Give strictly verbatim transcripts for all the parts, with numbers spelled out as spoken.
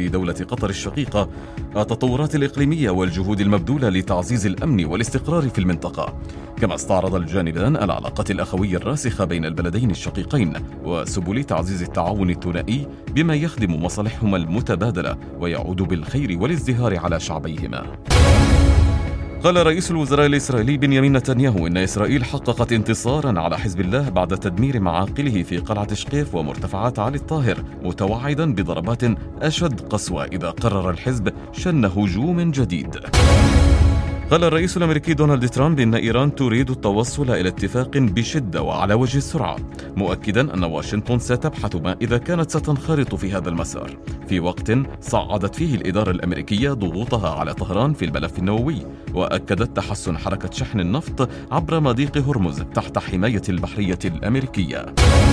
في دولة قطر الشقيقة التطورات الإقليمية والجهود المبذولة لتعزيز الأمن والاستقرار في المنطقة. كما استعرض الجانبان العلاقات الأخوية الراسخة بين البلدين الشقيقين وسبل تعزيز التعاون الثنائي بما يخدم مصالحهما المتبادلة ويعود بالخير والازدهار على شعبيهما. قال رئيس الوزراء الإسرائيلي بنيامين نتنياهو إن إسرائيل حققت انتصارا على حزب الله بعد تدمير معاقله في قلعة شقيف ومرتفعات علي الطاهر، متوعدا بضربات أشد قسوة إذا قرر الحزب شن هجوم جديد. قال الرئيس الأمريكي دونالد ترامب إن إيران تريد التوصل إلى اتفاق بشدة وعلى وجه السرعة، مؤكدا أن واشنطن ستبحث ما إذا كانت ستنخرط في هذا المسار، في وقت صعدت فيه الإدارة الأمريكية ضغوطها على طهران في الملف النووي، وأكدت تحسن حركة شحن النفط عبر مضيق هرمز تحت حماية البحرية الأمريكية.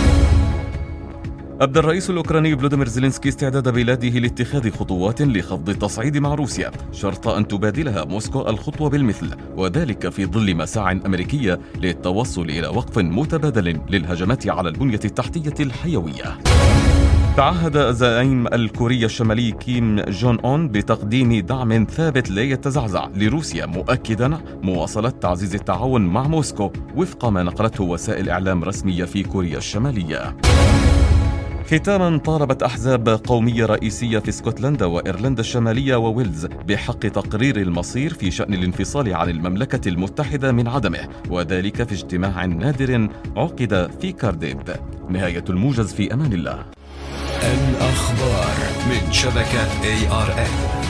أبدى الرئيس الأوكراني فلوديمير زيلينسكي استعداد بلاده لاتخاذ خطوات لخفض التصعيد مع روسيا، شرط أن تبادلها موسكو الخطوة بالمثل، وذلك في ظل مساع أمريكية للتوصل إلى وقف متبادل للهجمات على البنية التحتية الحيوية. تعهد الزعيم الكوري الشمالي كيم جون أون بتقديم دعم ثابت لا يتزعزع لروسيا، مؤكدا مواصلة تعزيز التعاون مع موسكو وفق ما نقلته وسائل إعلام رسمية في كوريا الشمالية. ختاما، طالبت أحزاب قومية رئيسية في اسكتلندا وإيرلندا الشمالية وويلز بحق تقرير المصير في شأن الانفصال عن المملكة المتحدة من عدمه، وذلك في اجتماع نادر عقد في كارديف. نهاية الموجز، في أمان الله. الأخبار من شبكة إيه آر إن.